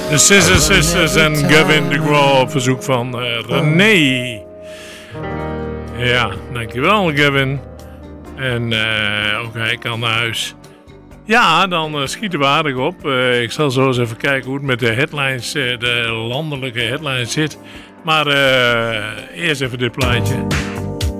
De Scissor Sisters en Gavin DeGraw op verzoek van René. Ja, dankjewel Gavin. En ook hij kan naar huis. Ja, dan schieten we aardig op. Ik zal zo eens even kijken hoe het met de headlines, de landelijke headlines zit. Maar eerst even dit plaatje.